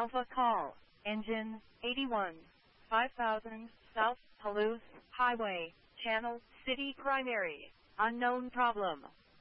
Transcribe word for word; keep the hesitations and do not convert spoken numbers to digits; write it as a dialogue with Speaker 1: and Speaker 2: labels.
Speaker 1: Alpha call, engine, eighty-one, five thousand, South Toulouse Highway, Channel City Primary, unknown problem.